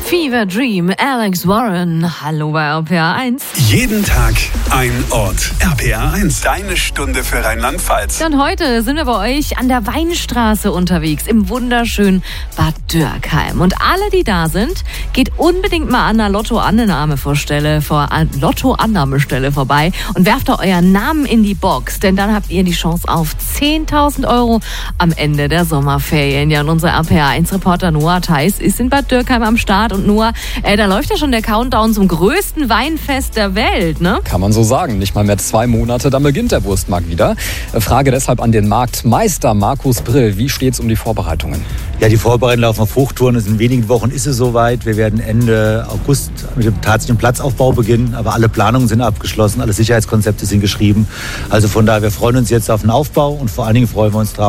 Fever Dream, Alex Warren. Hallo bei RPA 1. Jeden Tag ein Ort. RPA 1, deine Stunde für Rheinland-Pfalz. Und heute sind wir bei euch an der Weinstraße unterwegs, im wunderschönen Bad Dürkheim. Und alle, die da sind, geht unbedingt mal an der Lottoannahmestelle vorbei und werft da euren Namen in die Box. Denn dann habt ihr die Chance auf 10.000 € am Ende der Sommerferien. Ja, und unser RPA 1-Reporter Noah Theis ist in Bad Dürkheim am Start. Und Noah, da läuft ja schon der Countdown zum größten Weinfest der Welt, ne? Kann man so sagen. Nicht mal mehr 2 Monate, dann beginnt der Wurstmarkt wieder. Frage deshalb an den Marktmeister Markus Brill. Wie steht's um die Vorbereitungen? Ja, die Vorbereitungen laufen auf Hochtouren. In wenigen Wochen ist es soweit. Wir werden Ende August mit dem tatsächlichen Platzaufbau beginnen. Aber alle Planungen sind abgeschlossen, alle Sicherheitskonzepte sind geschrieben. Also von daher, wir freuen uns jetzt auf den Aufbau und vor allen Dingen freuen wir uns drauf,